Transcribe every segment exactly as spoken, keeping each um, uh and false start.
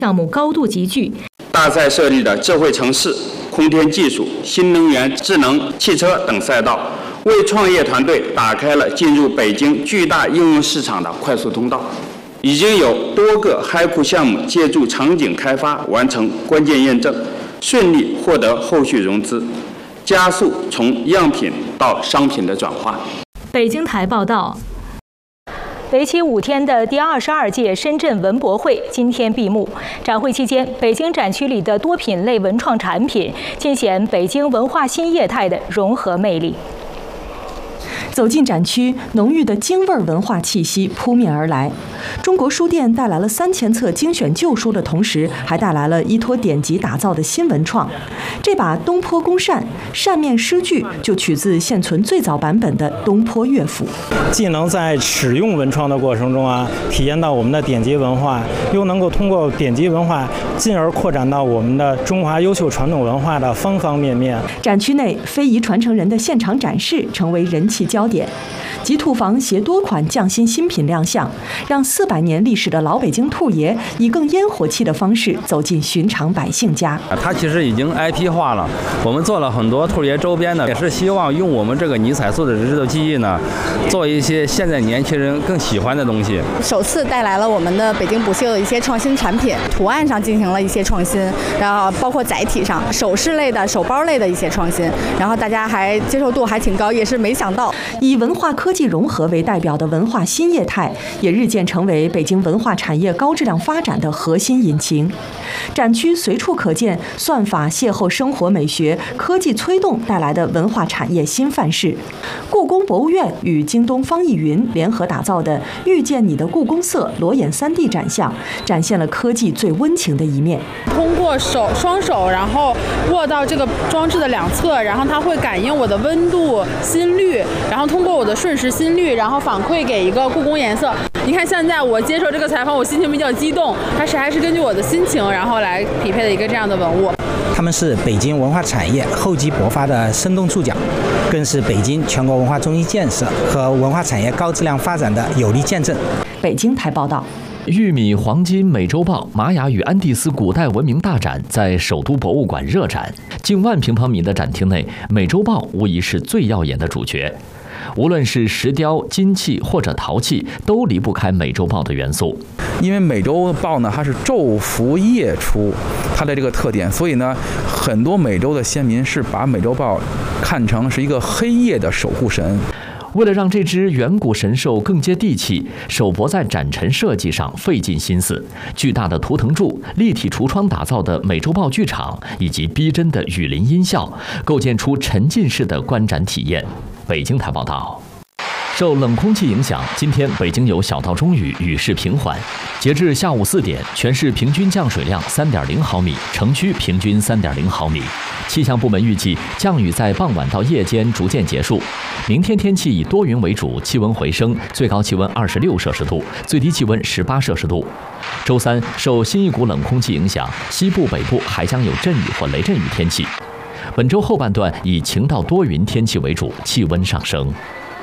项目高度集聚。 大赛设立的智慧城市、空天技术、新能源、智能汽车等赛道，为创业团队打开了进入北京巨大应用市场的快速通道。已经有多个嗨库项目借助场景开发完成关键验证，顺利获得后续融资，加速从样品到商品的转化。 北京台报道。为期五天的第二十二届深圳文博会今天闭幕。展会期间，北京展区里的多品类文创产品尽显北京文化新业态的融合魅力。走进展区，浓郁的京味文化气息扑面而来。中国书店带来了三千册精选旧书的同时，还带来了依托典籍打造的新文创。这把东坡公扇扇面诗句就取自现存最早版本的东坡乐府， 既能在使用文创的过程中啊，体验到我们的典籍文化，又能够通过典籍文化进而扩展到我们的中华优秀传统文化的方方面面。 展区内非遗传承人的现场展示成为人气焦点。吉兔坊携多款匠心新品亮相，让四百年历史的老北京兔爷以更烟火气的方式走进寻常百姓家。 它其实已经 I P 化了，我们做了很多兔爷周边的，也是希望用我们这个尼彩素的制作技艺呢，做一些现在年轻人更喜欢的东西。 首次带来了我们的北京不锈的一些创新产品，图案上进行了一些创新，然后包括载体上、首饰类的、手包类的一些创新，然后大家还接受度还挺高，也是没想到。 以文化科技融合为代表的文化新业态，也日渐成为北京文化产业高质量发展的核心引擎。展区随处可见算法邂逅生活美学、科技催动带来的文化产业新范式。故宫博物院与京东方逸云联合打造的“遇见你的故宫色”裸眼 三 D 展项，展现了科技最温情的一面。 通过手双手，然后握到这个装置的两侧，然后它会感应我的温度、心率，然后通过我的瞬时心率，然后反馈给一个故宫颜色。你看现在我接受这个采访，我心情比较激动，它是还是根据我的心情，然后来匹配的一个这样的文物。 他们是北京文化产业厚积薄发的生动触角，更是北京全国文化中心建设和文化产业高质量发展的有力见证。 北京台报道。 玉米、黄金、美洲豹、玛雅与安第斯古代文明大展在首都博物馆热展，近万平方米的展厅内，美洲豹无疑是最耀眼的主角。无论是石雕、金器或者陶器，都离不开美洲豹的元素。 因为美洲豹呢，它是昼伏夜出，它的这个特点，所以呢，很多美洲的先民是把美洲豹看成是一个黑夜的守护神。 为了让这只远古神兽更接地气，首博在展陈设计上费尽心思。巨大的图腾柱、立体橱窗打造的美洲豹剧场，以及逼真的雨林音效，构建出沉浸式的观展体验。北京台报道。受冷空气影响，今天北京有小到中雨，雨势平缓。截至下午四点，全市平均降水量三点零毫米，城区平均三点零毫米。气象部门预计，降雨在傍晚到夜间逐渐结束。明天天气以多云为主，气温回升，最高气温二十六摄氏度，最低气温十八摄氏度。周三，受新一股冷空气影响，西部、北部还将有阵雨或雷阵雨天气。本周后半段以晴到多云天气为主，气温上升。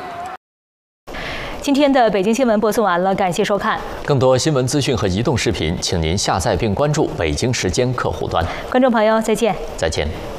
今天的北京新闻播送完了，感谢收看。 更多新闻资讯和移动视频，请您下载并关注北京时间客户端。 观众朋友，再见。 再见。